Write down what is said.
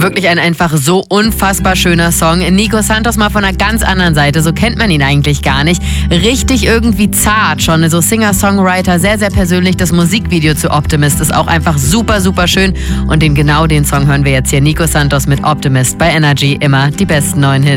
Wirklich ein einfach so unfassbar schöner Song. Nico Santos mal von einer ganz anderen Seite, so kennt man ihn eigentlich gar nicht. Richtig irgendwie zart schon, so Singer-Songwriter, sehr, sehr persönlich. Das Musikvideo zu Optimist ist auch einfach super, super schön. Und den Song hören wir jetzt hier. Nico Santos mit Optimist bei Energy, immer die besten neuen Hits.